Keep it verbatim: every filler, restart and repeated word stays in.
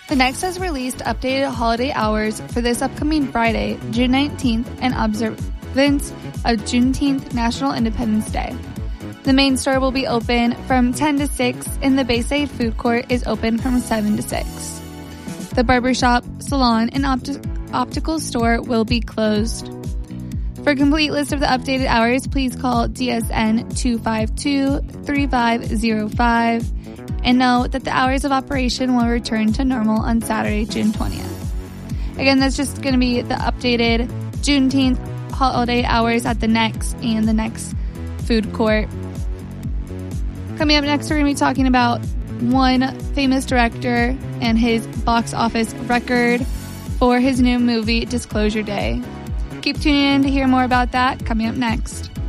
The Next has released updated holiday hours for this upcoming Friday, June nineteenth, in observance of Juneteenth National Independence Day. The main store will be open from ten to six, and the Bayside Food Court is open from seven to six. The barbershop, salon, and opti- optical store will be closed. For a complete list of the updated hours, please call D S N two five two, three five zero five. And note that the hours of operation will return to normal on Saturday, June twentieth. Again, that's just going to be the updated Juneteenth holiday hours at the Next and the Next Food Court. Coming up next, we're going to be talking about one famous director and his box office record for his new movie, Disclosure Day. Keep tuning in to hear more about that coming up next.